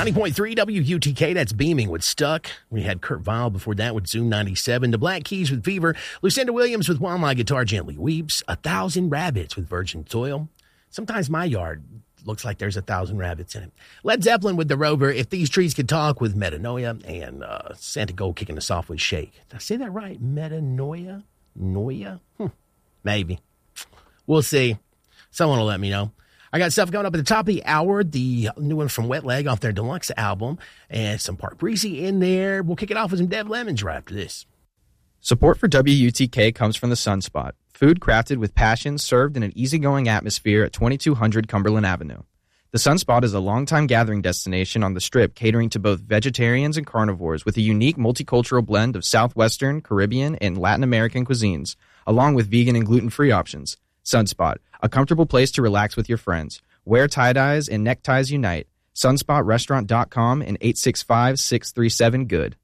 90.3 WUTK, that's Beaming with Stuck. We had Kurt Vile before that with Zoom 97. The Black Keys with Fever. Lucinda Williams with While My Guitar Gently Weeps. 1,000 Rabbits with Virgin Soil. Sometimes my yard looks like there's 1,000 rabbits in it. Led Zeppelin with The Rover. If These Trees Could Talk with Metanoia. And Santa Gold kicking us off with Shake. Did I say that right? Metanoia? Noia? Maybe. We'll see. Someone will let me know. I got stuff going up at the top of the hour. The new one from Wet Leg off their deluxe album. And some Park Breezy in there. We'll kick it off with some Dev Lemons right after this. Support for WUTK comes from the Sunspot. Food crafted with passion, served in an easygoing atmosphere at 2200 Cumberland Avenue. The Sunspot is a longtime gathering destination on the Strip, catering to both vegetarians and carnivores with a unique multicultural blend of Southwestern, Caribbean, and Latin American cuisines, along with vegan and gluten-free options. Sunspot, a comfortable place to relax with your friends. Wear tie-dyes and neckties unite. SunspotRestaurant.com and 865-637-GOOD.